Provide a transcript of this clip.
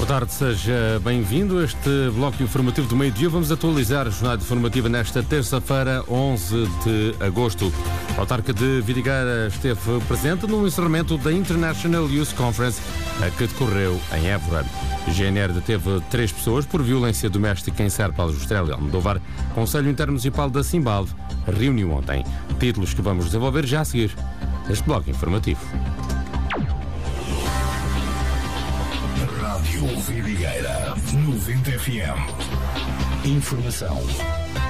Boa tarde, seja bem-vindo a este bloco informativo do meio-dia. Vamos atualizar a jornada informativa nesta terça-feira, 11 de agosto. A autarca de Vidigueira esteve presente no encerramento da International Youth Conference, que decorreu em Évora. A GNR deteve 3 pessoas por violência doméstica em Serpa, Austrália, Almodóvar. Conselho Intermunicipal da Simbalve reuniu ontem. Títulos que vamos desenvolver já a seguir neste bloco informativo. Rádio Vidigueira 90 FM. Informação